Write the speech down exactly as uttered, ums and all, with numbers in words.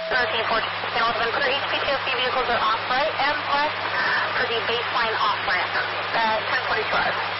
Routine four Hamilton, clear H P T O C vehicles are off right and left for the baseline off ramp at ten forty-two hours.